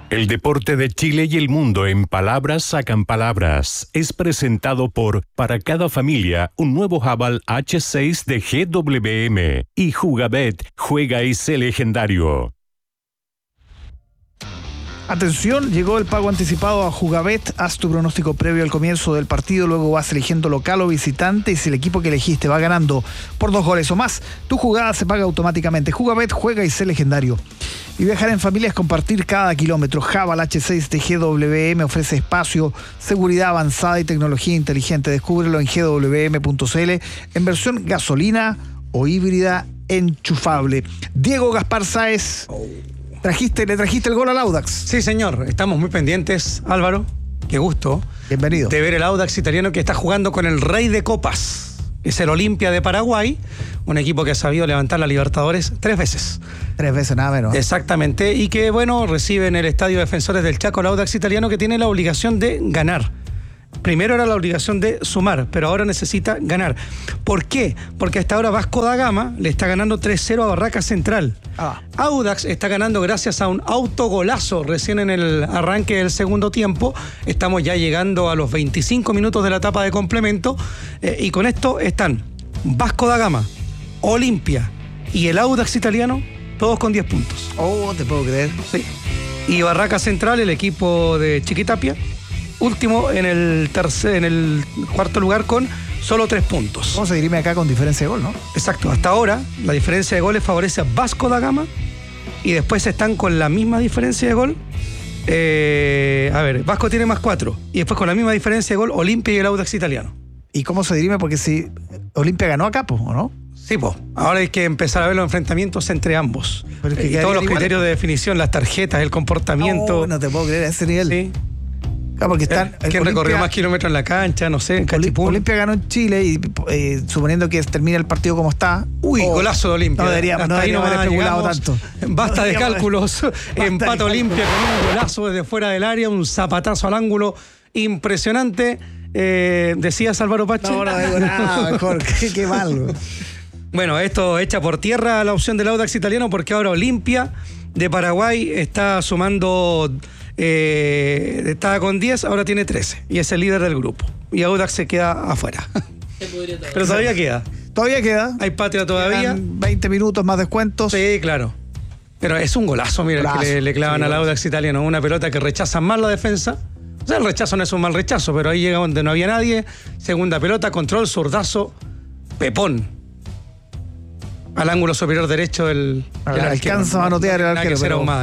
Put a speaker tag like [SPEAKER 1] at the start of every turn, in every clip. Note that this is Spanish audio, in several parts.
[SPEAKER 1] El deporte de Chile y el mundo en palabras sacan palabras. Es presentado por Para cada familia, un nuevo Haval H6 de GWM. Y Jugabet, juega y sé legendario.
[SPEAKER 2] Atención, llegó el pago anticipado a Jugabet. Haz tu pronóstico previo al comienzo del partido, luego vas eligiendo local o visitante y si el equipo que elegiste va ganando por 2 goles o más, tu jugada se paga automáticamente. Jugabet, juega y sé legendario. Y viajar en familia es compartir cada kilómetro. Haval H6 de GWM ofrece espacio, seguridad avanzada y tecnología inteligente. Descúbrelo en gwm.cl en versión gasolina o híbrida enchufable. Diego Gaspar Sáez. ¿Le trajiste el gol al Audax?
[SPEAKER 3] Sí, señor. Estamos muy pendientes, Álvaro. Qué gusto.
[SPEAKER 2] Bienvenido.
[SPEAKER 3] De ver el Audax italiano que está jugando con el rey de copas. Es el Olimpia de Paraguay. Un equipo que ha sabido levantar la Libertadores 3 veces.
[SPEAKER 2] 3 veces, nada menos.
[SPEAKER 3] Exactamente. Y que, bueno, recibe en el Estadio Defensores del Chaco el Audax italiano que tiene la obligación de ganar. Primero era la obligación de sumar, pero ahora necesita ganar. ¿Por qué? Porque hasta ahora Vasco da Gama le está ganando 3-0 a Barraca Central. Audax está ganando gracias a un autogolazo recién en el arranque del segundo tiempo. Estamos ya llegando a los 25 minutos de la etapa de complemento. Y con esto están Vasco da Gama, Olimpia y el Audax italiano, todos con 10 puntos.
[SPEAKER 2] Oh, te puedo creer.
[SPEAKER 3] Sí. Y Barraca Central, el equipo de Chiquitapia, último en el cuarto lugar con solo 3 puntos.
[SPEAKER 2] Vamos a seguirme acá con diferencia de gol, ¿no?
[SPEAKER 3] Exacto. Hasta ahora la diferencia de goles favorece a Vasco da Gama y después están con la misma diferencia de gol. Vasco tiene más 4 y después con la misma diferencia de gol Olimpia y el Audax italiano.
[SPEAKER 2] ¿Y cómo se dirime? Porque si Olimpia ganó acá, ¿o no?
[SPEAKER 3] Sí, pues. Ahora hay que empezar a ver los enfrentamientos entre ambos.
[SPEAKER 2] Pero es que
[SPEAKER 3] y todos los
[SPEAKER 2] igual
[SPEAKER 3] criterios de definición, las tarjetas, el comportamiento.
[SPEAKER 2] No te puedo creer a ese nivel.
[SPEAKER 3] Sí.
[SPEAKER 2] Claro, porque están.
[SPEAKER 3] ¿Quién recorrió más kilómetros en la cancha? No sé, en Cachipún.
[SPEAKER 2] Olimpia ganó en Chile y suponiendo que termine el partido como está.
[SPEAKER 3] Golazo de Olimpia.
[SPEAKER 2] No deberíamos haber especulado tanto.
[SPEAKER 3] Basta de cálculos. Empata Olimpia con un golazo desde fuera del área, un zapatazo al ángulo impresionante. ¿Decías, Álvaro Pache?
[SPEAKER 2] No digo nada, mejor. Qué mal.
[SPEAKER 3] Bueno, esto echa por tierra la opción del Audax italiano porque ahora Olimpia de Paraguay está sumando. Estaba con 10, ahora tiene 13 y es el líder del grupo y Audax se queda afuera. Pero todavía queda.
[SPEAKER 2] Todavía queda.
[SPEAKER 3] Hay patria todavía.
[SPEAKER 2] Quedan 20 minutos más descuentos.
[SPEAKER 3] Sí, claro. Pero es un golazo, mira, que le clavan al Audax italiano. Una pelota que rechaza mal la defensa. O sea, el rechazo no es un mal rechazo, pero ahí llega donde no había nadie. Segunda pelota, control, zurdazo, pepón. Al ángulo superior derecho del
[SPEAKER 2] alcanza a manotear el arquero.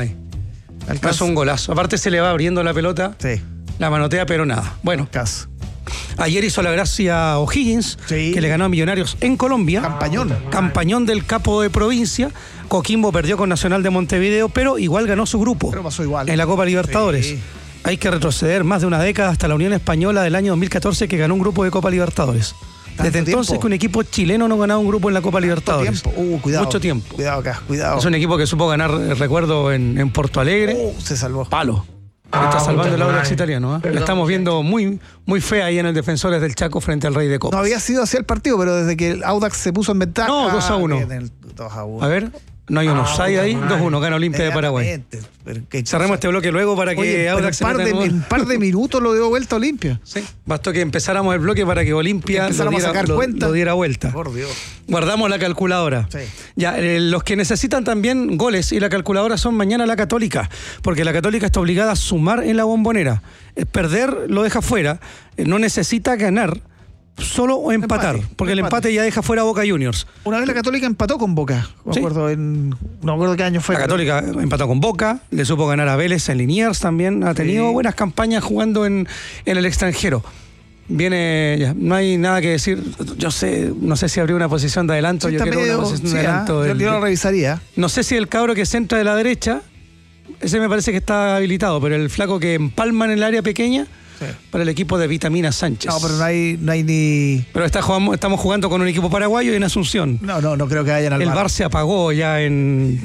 [SPEAKER 3] Es un golazo. Aparte se le va abriendo la pelota.
[SPEAKER 2] Sí.
[SPEAKER 3] La manotea, pero nada. Bueno.
[SPEAKER 2] Caso.
[SPEAKER 3] Ayer hizo la gracia O'Higgins, que le ganó a Millonarios en Colombia. Campañón del capo de provincia. Coquimbo perdió con Nacional de Montevideo, pero igual ganó su grupo.
[SPEAKER 2] Pero pasó igual.
[SPEAKER 3] En la Copa Libertadores. Sí. Hay que retroceder más de una década hasta la Unión Española del año 2014 que ganó un grupo de Copa Libertadores. Desde entonces que un equipo chileno no ganaba un grupo en la Copa Libertadores.
[SPEAKER 2] Cuidado.
[SPEAKER 3] Mucho tiempo.
[SPEAKER 2] Cuidado acá, cuidado.
[SPEAKER 3] Es un equipo que supo ganar, recuerdo, en Porto Alegre.
[SPEAKER 2] Se salvó.
[SPEAKER 3] Palo. Está salvando el Audax italiano. La estamos viendo muy, muy fea ahí en el Defensores del Chaco frente al Rey de Copas.
[SPEAKER 2] No había sido así el partido, pero desde que el Audax se puso en ventaja.
[SPEAKER 3] No, 2-1.
[SPEAKER 2] 2-1.
[SPEAKER 3] A ver. No hay un offside ahí, 2-1, gana Olimpia de Paraguay. Cerremos este bloque luego para que Audax
[SPEAKER 2] en un par de minutos lo dio vuelta Olimpia.
[SPEAKER 3] Sí, bastó que empezáramos el bloque para que Olimpia lo diera vuelta.
[SPEAKER 2] Por Dios.
[SPEAKER 3] Guardamos la calculadora.
[SPEAKER 2] Sí.
[SPEAKER 3] Ya, los que necesitan también goles y la calculadora son mañana la Católica, porque la Católica está obligada a sumar en la Bombonera. Perder lo deja fuera, no necesita ganar. Solo o empatar, porque el empate ya deja fuera a Boca Juniors.
[SPEAKER 2] Una vez la Católica empató con Boca, no me acuerdo qué año fue.
[SPEAKER 3] La Católica empató con Boca, le supo ganar a Vélez en Liniers también, ha tenido buenas campañas jugando en el extranjero. Viene, ya, no hay nada que decir. No sé si abrió una posición de adelanto.
[SPEAKER 2] Sí,
[SPEAKER 3] yo quiero una posición de adelanto.
[SPEAKER 2] Yo lo revisaría.
[SPEAKER 3] No sé si el cabro que centra de la derecha, ese me parece que está habilitado, pero el flaco que empalma en el área pequeña. Sí. Para el equipo de Vitamina Sánchez.
[SPEAKER 2] No, pero no hay ni.
[SPEAKER 3] Pero estamos jugando con un equipo paraguayo y en Asunción.
[SPEAKER 2] No creo que vayan al
[SPEAKER 3] El VAR se apagó ya y en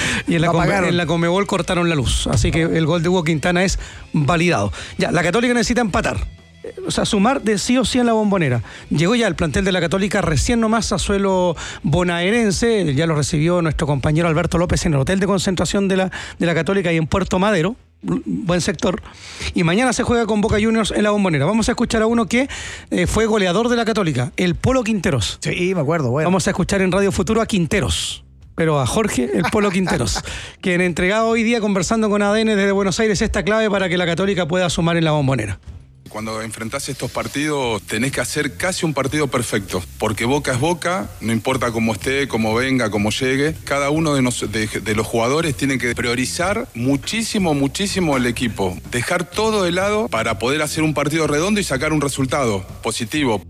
[SPEAKER 3] la Conmebol cortaron la luz. Así que el gol de Hugo Quintana es validado. Ya, la Católica necesita empatar. O sea, sumar de sí o sí en la Bombonera. Llegó ya el plantel de la Católica recién nomás a suelo bonaerense. Ya lo recibió nuestro compañero Alberto López en el hotel de concentración de la Católica y en Puerto Madero. buen sector. Y mañana se juega con Boca Juniors en la Bombonera. Vamos a escuchar a uno que fue goleador de la Católica, el Polo Quinteros.
[SPEAKER 2] Sí, me acuerdo. Bueno.
[SPEAKER 3] Vamos a escuchar en Radio Futuro a Quinteros, pero a Jorge el Polo Quinteros, quien entregaba hoy día conversando con ADN desde Buenos Aires esta clave para que la Católica pueda sumar en la Bombonera.
[SPEAKER 4] Cuando enfrentás estos partidos tenés que hacer casi un partido perfecto, porque Boca es Boca, no importa cómo esté, cómo venga, cómo llegue. Cada uno de los jugadores tiene que priorizar muchísimo el equipo, dejar todo de lado para poder hacer un partido redondo y sacar un resultado positivo.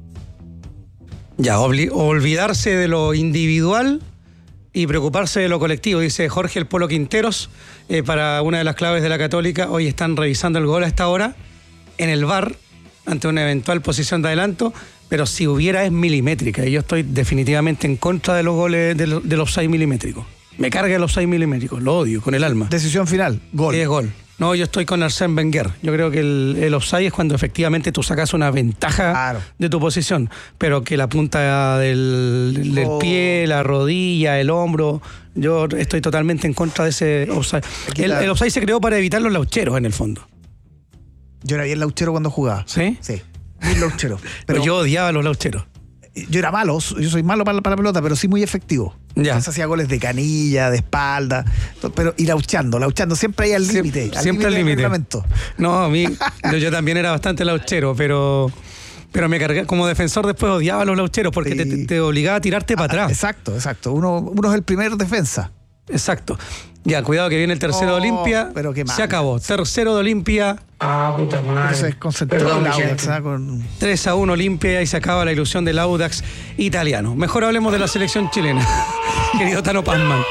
[SPEAKER 3] Ya, olvidarse de lo individual y preocuparse de lo colectivo, dice Jorge el Polo Quinteros, para una de las claves de la Católica. Hoy están revisando el gol a esta hora en el VAR ante una eventual posición de adelanto, pero si hubiera es milimétrica y yo estoy definitivamente en contra de los goles del offside milimétrico. Me carga el offside milimétrico, lo odio con el alma.
[SPEAKER 2] Decisión final, gol.
[SPEAKER 3] Sí, es gol. No, yo estoy con Arsène Wenger. Yo creo que el offside es cuando efectivamente tú sacas una ventaja de tu posición, pero que la punta del pie, la rodilla, el hombro, yo estoy totalmente en contra de ese offside. El offside se creó para evitar los laucheros en el fondo.
[SPEAKER 2] Yo era bien lauchero cuando jugaba.
[SPEAKER 3] ¿Sí?
[SPEAKER 2] Sí, bien lauchero.
[SPEAKER 3] Pero yo odiaba a los laucheros.
[SPEAKER 2] Yo era malo, yo soy malo para la pelota, pero sí muy efectivo.
[SPEAKER 3] Ya.
[SPEAKER 2] Entonces hacía goles de canilla, de espalda, pero y lauchando, siempre ahí al límite.
[SPEAKER 3] Siempre al límite. No, a mí, yo también era bastante lauchero, pero me cargué como defensor, después odiaba a los laucheros porque te obligaba a tirarte para atrás.
[SPEAKER 2] Exacto. Uno es el primer defensa.
[SPEAKER 3] Exacto. Ya, cuidado que viene el tercero de Olimpia.
[SPEAKER 2] Pero qué mal.
[SPEAKER 3] Se acabó. Tercero de Olimpia.
[SPEAKER 2] Puta madre. Eso es concentrado el Audax, con
[SPEAKER 3] 3-1 Olimpia y se acaba la ilusión del Audax italiano. Mejor hablemos de la selección chilena. Querido Tano Pazman.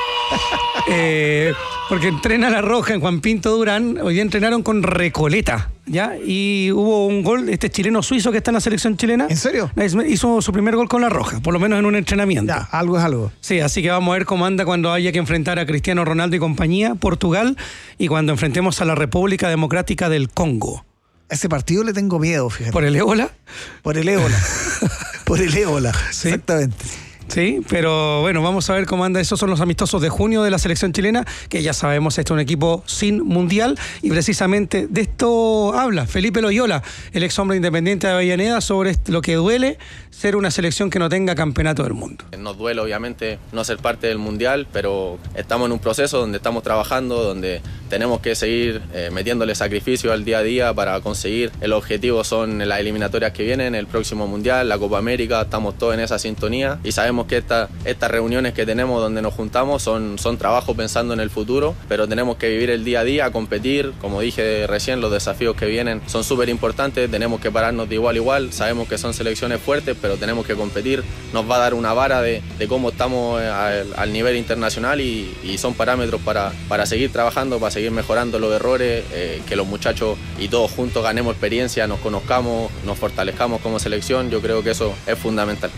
[SPEAKER 3] Porque entrena La Roja en Juan Pinto Durán. Hoy día entrenaron con Recoleta, ¿ya? Y hubo un gol, este chileno suizo que está en la selección chilena.
[SPEAKER 2] ¿En serio?
[SPEAKER 3] Hizo su primer gol con La Roja, por lo menos en un entrenamiento.
[SPEAKER 2] Ya, algo es algo.
[SPEAKER 3] Sí, así que vamos a ver cómo anda cuando haya que enfrentar a Cristiano Ronaldo y compañía, Portugal, y cuando enfrentemos a la República Democrática del Congo.
[SPEAKER 2] Ese partido le tengo miedo, fíjate.
[SPEAKER 3] ¿Por el ébola?
[SPEAKER 2] Por el ébola. Por el ébola,
[SPEAKER 3] ¿sí?
[SPEAKER 2] Exactamente.
[SPEAKER 3] Sí, pero bueno, vamos a ver cómo anda. Esos son los amistosos de junio de la selección chilena, que ya sabemos, este es un equipo sin mundial, y precisamente de esto habla Felipe Loyola, el ex hombre independiente de Avellaneda, sobre lo que duele ser una selección que no tenga campeonato del mundo.
[SPEAKER 5] Nos duele obviamente no ser parte del mundial, pero estamos en un proceso donde estamos trabajando, donde tenemos que seguir metiéndole sacrificio al día a día para conseguir el objetivo. Son las eliminatorias que vienen, el próximo mundial, la Copa América, estamos todos en esa sintonía y sabemos que estas reuniones que tenemos donde nos juntamos son trabajo pensando en el futuro, pero tenemos que vivir el día a día, competir. Como dije recién, los desafíos que vienen son súper importantes, tenemos que pararnos de igual a igual, sabemos que son selecciones fuertes, pero tenemos que competir. Nos va a dar una vara de cómo estamos al nivel internacional y son parámetros para seguir trabajando, para seguir mejorando los errores, que los muchachos y todos juntos ganemos experiencia, nos conozcamos, nos fortalezcamos como selección. Yo creo que eso es fundamental.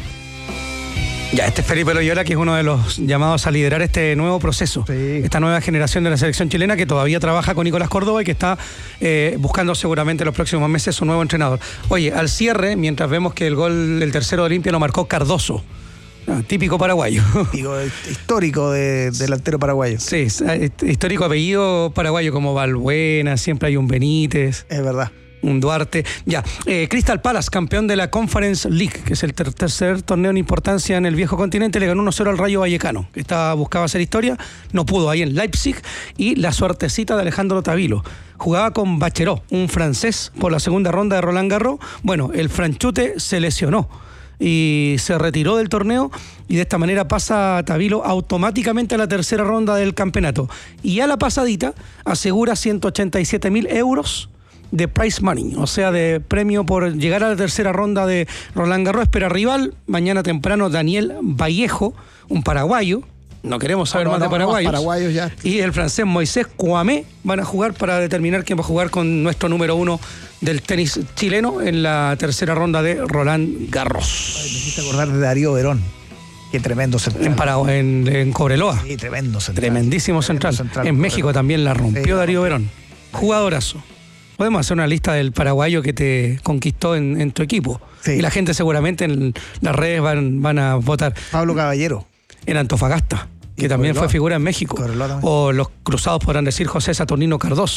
[SPEAKER 3] Ya, este es Felipe Loyola, que es uno de los llamados a liderar este nuevo proceso, esta nueva generación de la selección chilena, que todavía trabaja con Nicolás Córdoba y que está buscando seguramente en los próximos meses su nuevo entrenador. Oye, al cierre, mientras vemos que el gol del tercero de Olimpia lo marcó Cardoso, típico paraguayo.
[SPEAKER 2] Histórico de delantero paraguayo.
[SPEAKER 3] Sí, histórico apellido paraguayo como Balbuena, siempre hay un Benítez.
[SPEAKER 2] Es verdad.
[SPEAKER 3] Un Duarte. Ya, Crystal Palace, campeón de la Conference League, que es el tercer torneo en importancia en el viejo continente, le ganó 1-0 al Rayo Vallecano, que buscaba hacer historia, no pudo ahí en Leipzig, y la suertecita de Alejandro Tavilo. Jugaba con Bacherot, un francés, por la segunda ronda de Roland Garros. Bueno, el franchute se lesionó y se retiró del torneo, y de esta manera pasa Tavilo automáticamente a la tercera ronda del campeonato. Y a la pasadita asegura 187.000 euros de prize money, o sea, de premio por llegar a la tercera ronda de Roland Garros. Espera rival mañana temprano Daniel Vallejo, un paraguayo. No queremos saber más de paraguayos.
[SPEAKER 2] Ya.
[SPEAKER 3] Y el francés Moisés Kouamé van a jugar para determinar quién va a jugar con nuestro número 1 del tenis chileno en la tercera ronda de Roland Garros.
[SPEAKER 2] Me hiciste acordar de Darío Verón. Qué tremendo central.
[SPEAKER 3] En Cobreloa.
[SPEAKER 2] Sí, tremendo central.
[SPEAKER 3] Tremendísimo central. En México también la rompió Darío Verón. Jugadorazo. Podemos hacer una lista del paraguayo que te conquistó en tu equipo. Sí. Y la gente seguramente en las redes van a votar.
[SPEAKER 2] Pablo Caballero.
[SPEAKER 3] En Antofagasta, que también fue figura en México. O los cruzados podrán decir José Saturnino Cardoso.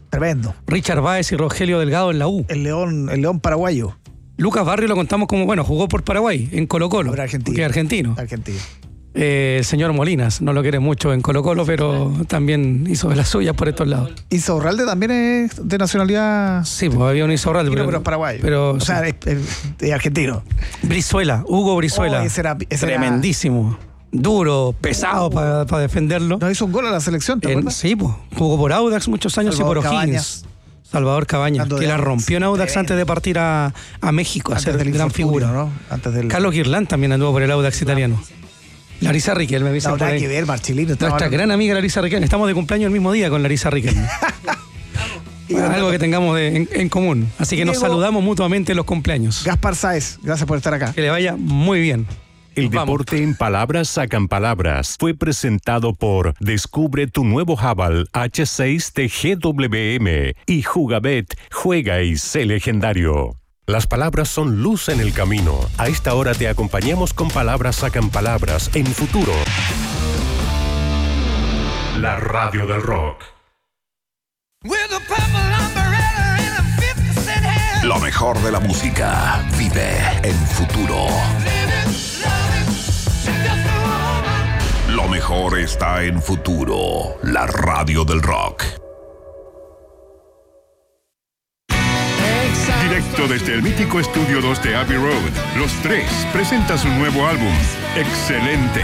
[SPEAKER 2] Tremendo.
[SPEAKER 3] Richard Báez y Rogelio Delgado en la U.
[SPEAKER 2] El León paraguayo.
[SPEAKER 3] Lucas Barrio lo contamos como, jugó por Paraguay, en Colo-Colo.
[SPEAKER 2] Pero argentino.
[SPEAKER 3] Que es argentino.
[SPEAKER 2] Argentino.
[SPEAKER 3] El señor Molinas, no lo quiere mucho en Colo-Colo, pero también hizo de las suyas por estos lados.
[SPEAKER 2] Insaurralde también es de nacionalidad.
[SPEAKER 3] Sí, pues había un Insaurralde.
[SPEAKER 2] Pero es paraguayo. O sea, es argentino.
[SPEAKER 3] Brizuela, Hugo Brizuela.
[SPEAKER 2] Ese era
[SPEAKER 3] tremendísimo. Duro, pesado para defenderlo.
[SPEAKER 2] No hizo un gol a la selección, ¿te acuerdas?
[SPEAKER 3] Sí, pues. Jugó por Audax muchos años y por O'Higgins. Salvador Cabañas, que la rompió en Audax antes de partir a México, a ser gran figura.
[SPEAKER 2] ¿no?
[SPEAKER 3] Carlos Guirlán también anduvo por el Audax italiano. Larisa Riquelme, me dicen por ahí.
[SPEAKER 2] Que ver, Marchelino.
[SPEAKER 3] Nuestra gran amiga Larisa Riquelme. Estamos de cumpleaños el mismo día con Larisa Riquelme. Algo que tengamos en común. Así que nos saludamos mutuamente en los cumpleaños.
[SPEAKER 2] Gaspar Sáez, gracias por estar acá.
[SPEAKER 3] Que le vaya muy bien.
[SPEAKER 1] El deporte en palabras sacan palabras. Fue presentado por Descubre tu nuevo Haval H6 de GWM y Jugabet, juega y sé legendario. Las palabras son luz en el camino. A esta hora te acompañamos con Palabras sacan palabras en Futuro. La radio del rock.
[SPEAKER 6] Lo mejor de la música vive en Futuro. Lo mejor está en Futuro, la radio del rock.
[SPEAKER 7] Directo desde el mítico Estudio 2 de Abbey Road, Los Tres presenta su nuevo álbum, Excelente.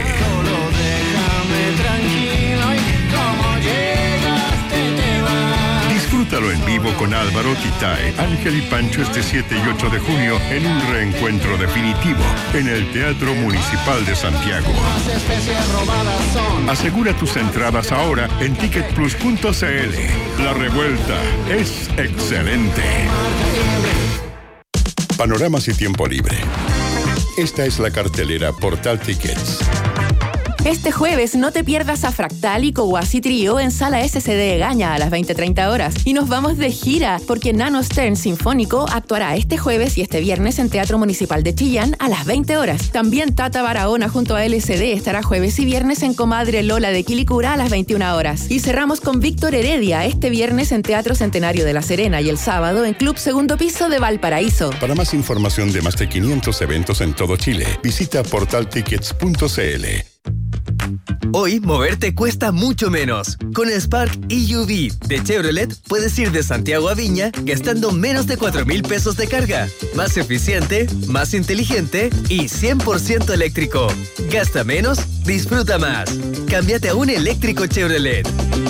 [SPEAKER 7] Disfrútalo en vivo con Álvaro, Titae, Ángel y Pancho este 7 y 8 de junio en un reencuentro definitivo en el Teatro Municipal de Santiago. Asegura tus entradas ahora en ticketplus.cl. La revuelta es excelente. Panoramas y tiempo libre. Esta es la cartelera Portal Tickets.
[SPEAKER 8] Este jueves no te pierdas a Fractal y Kowasi Trio en Sala SCD Egaña a las 20:30 horas. Y nos vamos de gira porque Nano Stern Sinfónico actuará este jueves y este viernes en Teatro Municipal de Chillán a las 20 horas. También Tata Barahona junto a LCD estará jueves y viernes en Comadre Lola de Quilicura a las 21 horas. Y cerramos con Víctor Heredia este viernes en Teatro Centenario de La Serena y el sábado en Club Segundo Piso de Valparaíso.
[SPEAKER 7] Para más información de más de 500 eventos en todo Chile, visita portaltickets.cl.
[SPEAKER 9] Hoy, moverte cuesta mucho menos. Con el Spark EUV de Chevrolet, puedes ir de Santiago a Viña gastando menos de 4,000 pesos de carga. Más eficiente, más inteligente y 100% eléctrico. Gasta menos, disfruta más. Cámbiate a un eléctrico Chevrolet.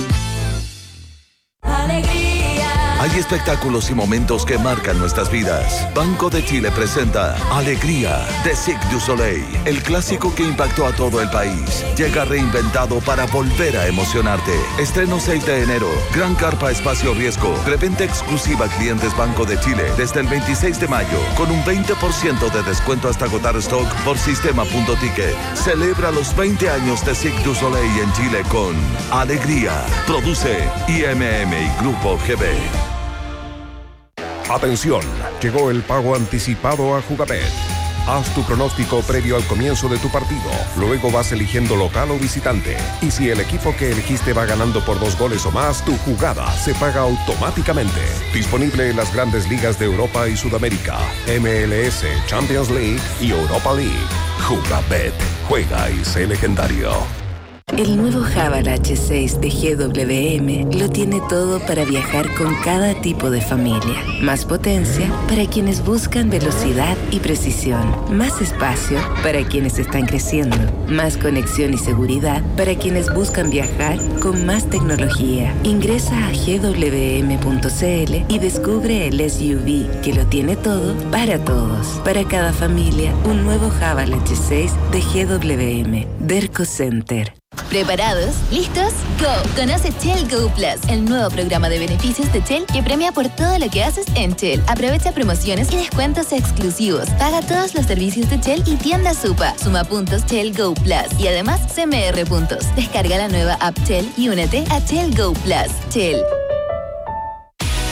[SPEAKER 6] Hay espectáculos y momentos que marcan nuestras vidas. Banco de Chile presenta Alegría de Cirque du Soleil, el clásico que impactó a todo el país. Llega reinventado para volver a emocionarte. Estreno 6 de enero. Gran carpa espacio riesgo. Preventa exclusiva a clientes Banco de Chile desde el 26 de mayo con un 20% de descuento hasta agotar stock por sistema.ticket. Celebra los 20 años de Cirque du Soleil en Chile con Alegría. Produce IMM y Grupo GB.
[SPEAKER 10] Atención, llegó el pago anticipado a Jugabet. Haz tu pronóstico previo al comienzo de tu partido. Luego vas eligiendo local o visitante. Y si el equipo que elegiste va ganando por 2 goles o más, tu jugada se paga automáticamente. Disponible en las grandes ligas de Europa y Sudamérica, MLS, Champions League y Europa League. Jugabet, juega y sé legendario.
[SPEAKER 11] El nuevo Haval H6 de GWM lo tiene todo para viajar con cada tipo de familia. Más potencia para quienes buscan velocidad y precisión. Más espacio para quienes están creciendo. Más conexión y seguridad para quienes buscan viajar con más tecnología. Ingresa a gwm.cl y descubre el SUV que lo tiene todo para todos. Para cada familia, un nuevo Haval H6 de GWM. Derco Center.
[SPEAKER 12] ¿Preparados? ¿Listos? ¡Go! Conoce Shell Go Plus, el nuevo programa de beneficios de Shell que premia por todo lo que haces en Shell. Aprovecha promociones y descuentos exclusivos. Paga todos los servicios de Shell y tienda Supa. Suma puntos Shell Go Plus y además CMR puntos. Descarga la nueva app Shell y únete a Shell Go Plus. Shell.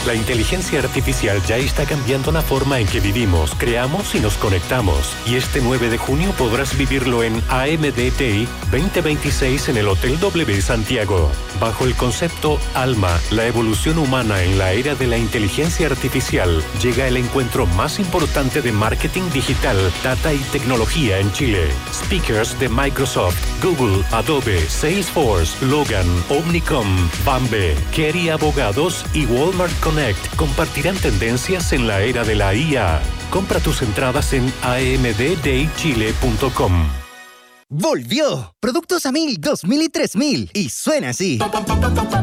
[SPEAKER 1] La inteligencia artificial ya está cambiando la forma en que vivimos, creamos y nos conectamos. Y este 9 de junio podrás vivirlo en AMDTI 2026 en el Hotel W Santiago. Bajo el concepto Alma, la evolución humana en la era de la inteligencia artificial, llega el encuentro más importante de marketing digital, data y tecnología en Chile. Speakers de Microsoft, Google, Adobe, Salesforce, Logan, Omnicom, Bambe, Kerry Abogados y Walmart Connect compartirán tendencias en la era de la IA. Compra tus entradas en amddaychile.com.
[SPEAKER 13] ¡Volvió! Productos a 1000, 2000 y 3000. Y suena así.